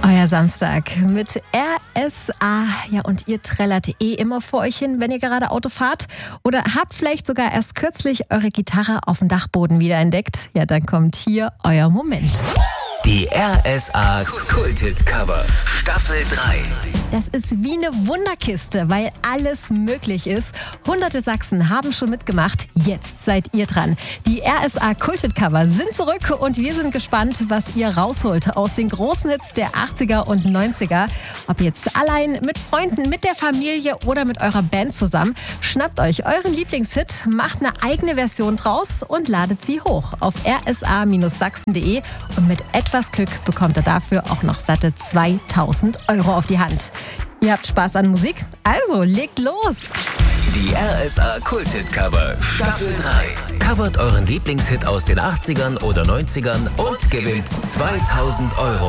Euer Samstag mit RSA. Ja, und ihr trällert immer vor euch hin, wenn ihr gerade Auto fahrt. Oder habt vielleicht sogar erst kürzlich eure Gitarre auf dem Dachboden wiederentdeckt. Ja, dann kommt hier euer Moment. Die RSA Kulthit-Cover Staffel 3. Das ist wie eine Wunderkiste, weil alles möglich ist. Hunderte Sachsen haben schon mitgemacht. Jetzt seid ihr dran. Die RSA Kulthit-Cover sind zurück und wir sind gespannt, was ihr rausholt aus den großen Hits der 80er und 90er. Ob jetzt allein, mit Freunden, mit der Familie oder mit eurer Band zusammen. Schnappt euch euren Lieblingshit, macht eine eigene Version draus und ladet sie hoch auf rsa-sachsen.de und mit etwas Glück bekommt ihr dafür auch noch satte 2000 Euro auf die Hand. Ihr habt Spaß an Musik? Also legt los! Die RSA Kulthit-Cover Staffel 3. Covert euren Lieblingshit aus den 80ern oder 90ern und gewinnt 2000 Euro.